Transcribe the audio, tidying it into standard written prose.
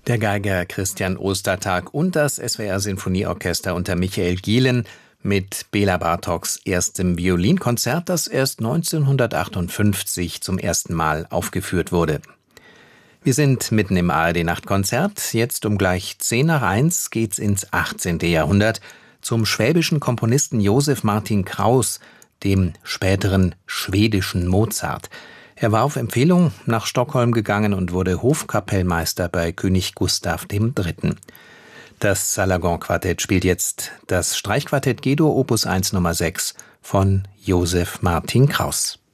Der Geiger Christian Ostertag und das SWR Sinfonieorchester unter Michael Gielen mit Bela Bartoks erstem Violinkonzert, das erst 1958 zum ersten Mal aufgeführt wurde. Wir sind mitten im ARD-Nachtkonzert. Jetzt um gleich 1:10 geht's ins 18. Jahrhundert zum schwäbischen Komponisten Josef Martin Kraus, dem späteren schwedischen Mozart. Er war auf Empfehlung nach Stockholm gegangen und wurde Hofkapellmeister bei König Gustav III. Das Salagon-Quartett spielt jetzt das Streichquartett G-Dur Opus 1 Nummer 6 von Josef Martin Kraus.